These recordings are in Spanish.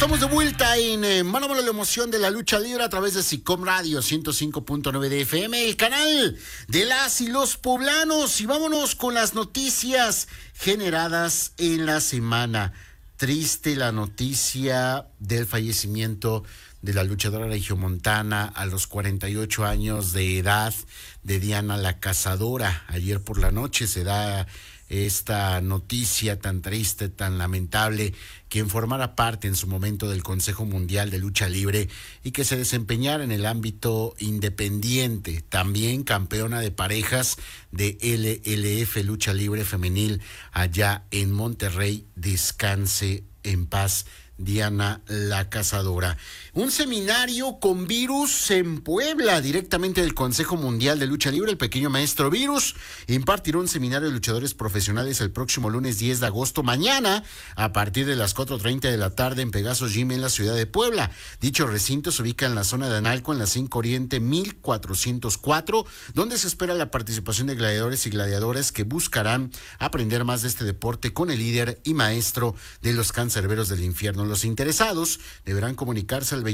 Estamos de vuelta en Mano a Mano, la emoción de la lucha libre a través de SICOM Radio 105.9 de FM, el canal de las y los poblanos. Y vámonos con las noticias generadas en la semana. Triste la noticia del fallecimiento de la luchadora regiomontana a los 48 años de edad de Diana la Cazadora. Ayer por la noche se da esta noticia tan triste, tan lamentable, quien formara parte en su momento del Consejo Mundial de Lucha Libre y que se desempeñara en el ámbito independiente, también campeona de parejas de LLF Lucha Libre Femenil allá en Monterrey. Descanse en paz, Diana la Cazadora. Un seminario con Virus en Puebla, directamente del Consejo Mundial de Lucha Libre. El pequeño maestro Virus impartirá un seminario de luchadores profesionales el próximo lunes 10 de agosto, mañana, a partir de las 4:30 de la tarde en Pegaso Gym en la ciudad de Puebla. Dicho recinto se ubica en la zona de Analco, en la 5 Oriente 1404, donde se espera la participación de gladiadores y gladiadoras que buscarán aprender más de este deporte con el líder y maestro de los cancerberos del infierno. Los interesados deberán comunicarse al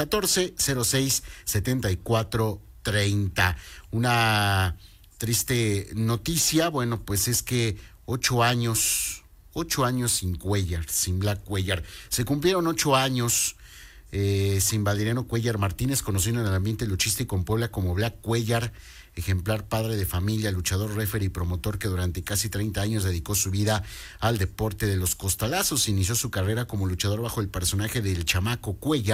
2214-06-7430. Una triste noticia, bueno, pues es que 8 años sin Cuellar, sin Black Cuellar. Se cumplieron 8 años sin Valeriano Cuellar Martínez, conocido en el ambiente luchístico en Puebla como Black Cuellar, ejemplar padre de familia, luchador, referee y promotor que durante casi 30 años dedicó su vida al deporte de los costalazos. Inició su carrera como luchador bajo el personaje del Chamaco Cuellar